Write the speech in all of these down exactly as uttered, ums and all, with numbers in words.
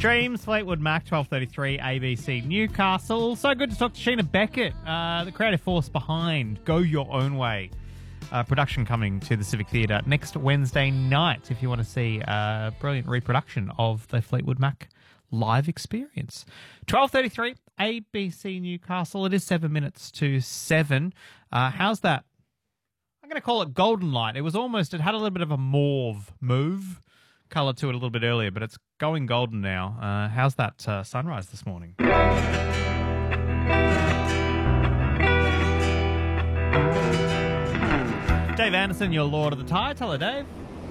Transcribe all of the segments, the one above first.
Dreams, Fleetwood Mac, twelve thirty-three, A B C Newcastle. So good to talk to Sheena Beckett, uh, the creative force behind Go Your Own Way. Uh, production coming to the Civic Theatre next Wednesday night if you want to see a brilliant reproduction of the Fleetwood Mac live experience. twelve thirty-three, A B C Newcastle. It is seven minutes to seven. Uh, how's that? I'm going to call it golden light. It was almost, it had a little bit of a mauve move colour to it a little bit earlier, but it's going golden now. Uh, how's that uh, sunrise this morning? Dave Anderson, your Lord of the Tide. Hello, Dave.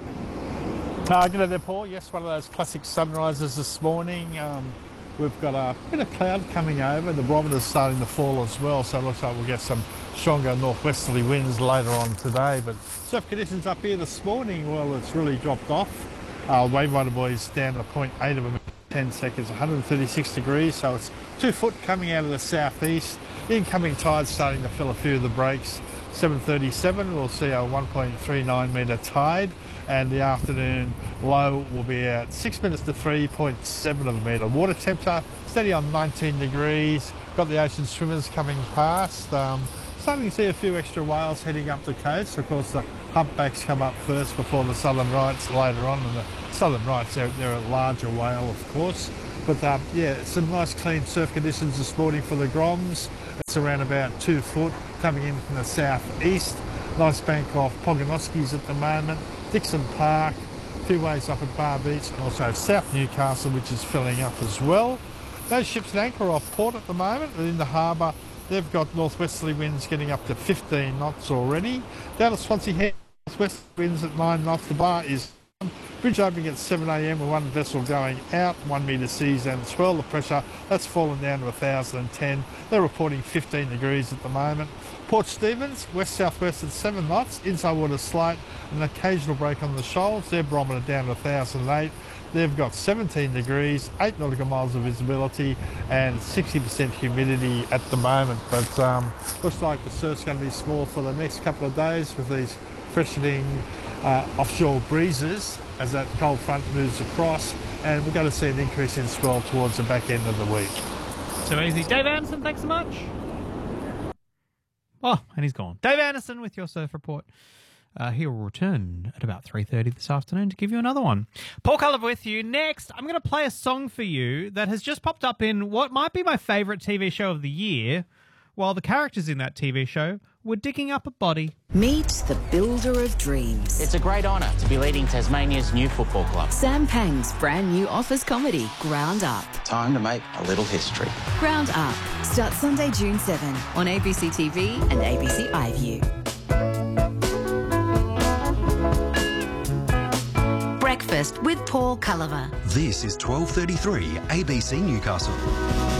Uh, good day there, Paul. Yes, one of those classic sunrises this morning. Um, we've got a bit of cloud coming over. The barometer's starting to fall as well, so it looks like we'll get some stronger northwesterly winds later on today. But surf conditions up here this morning, well, it's really dropped off. Uh, Waverider boys down to zero point eight of them in ten seconds, one hundred thirty-six degrees, so it's two foot coming out of the southeast. Incoming tide starting to fill a few of the breaks. seven thirty-seven, we'll see a one point three nine metre tide, and the afternoon low will be at six minutes to three point seven of a metre. Water temperature steady on nineteen degrees. Got the ocean swimmers coming past. Um, starting to see a few extra whales heading up the coast. Of course, the humpbacks come up first before the southern rights later on, and the southern rights, they're, they're a larger whale, of course. But um, yeah, some nice clean surf conditions this morning for the Groms. It's around about two foot coming in from the southeast. Nice bank off Pogonoskis at the moment. Dixon Park, a few ways up at Bar Beach, and also South Newcastle, which is filling up as well. Those ships at anchor off port at the moment, and in the harbour, they've got northwesterly winds getting up to fifteen knots already. Down at Swansea Head, northwest winds at nine knots. The bar is bridge opening at seven a m with one vessel going out, one metre seas and swell. The pressure, that's fallen down to one thousand ten. They're reporting fifteen degrees at the moment. Port Stephens, west-southwest at seven knots, inside water slight, an occasional break on the shoals. Their barometer down to one thousand eight. They've got seventeen degrees, eight nautical miles of visibility, and sixty percent humidity at the moment. But um, looks like the surf's going to be small for the next couple of days with these freshening uh, offshore breezes as that cold front moves across, and we're going to see an increase in swell towards the back end of the week. So easy. Dave Anderson, thanks so much. Oh, and he's gone. Dave Anderson with your surf report. Uh, he will return at about three thirty this afternoon to give you another one. Paul Culliver with you. Next, I'm going to play a song for you that has just popped up in what might be my favourite T V show of the year, while the characters in that T V show were digging up a body. Meet the builder of dreams. It's a great honour to be leading Tasmania's new football club. Sam Pang's brand new office comedy, Ground Up. Time to make a little history. Ground Up starts Sunday, June seventh on A B C T V and A B C iView. Breakfast with Paul Culliver. This is twelve thirty-three A B C Newcastle.